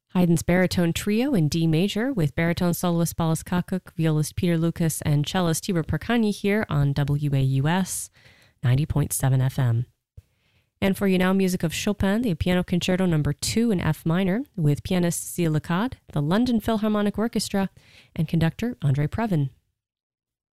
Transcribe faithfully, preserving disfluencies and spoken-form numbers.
Haydn's baritone trio in D major with baritone soloist Balas Kakuk, violist Peter Lucas, and cellist Tibor Perkani here on W A U S ninety point seven F M. And for you now, music of Chopin, the Piano Concerto number two in F minor with pianist Cécile Lecade, the London Philharmonic Orchestra, and conductor André Previn.